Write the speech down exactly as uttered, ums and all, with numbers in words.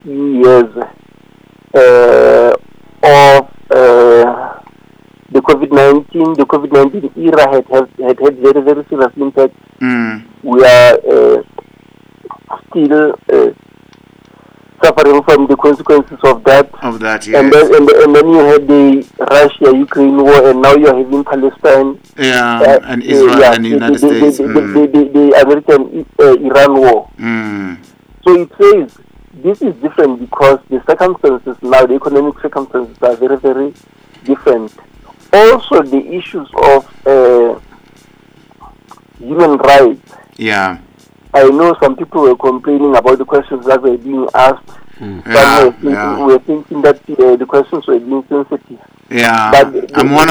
years uh, of uh, the COVID nineteen, the COVID nineteen era had had, had, had very, very serious impact. Mm. We are uh, still uh, suffering from the consequences of that. Of that, yes. And then, and, and then you had the Russia-Ukraine war, and now you're having Palestine. Yeah, uh, and Israel uh, yeah, and the the, United the, the, States. the, Mm. the, the, the American uh, Iran war. Mm. So it says this is different because the circumstances now, the economic circumstances are very, very different. Also, the issues of uh, human rights. Yeah. I know some people were complaining about the questions that were being asked. Mm. Some Yeah, were thinking, yeah. were thinking that uh, the questions were being sensitive. Yeah, But the, I'm one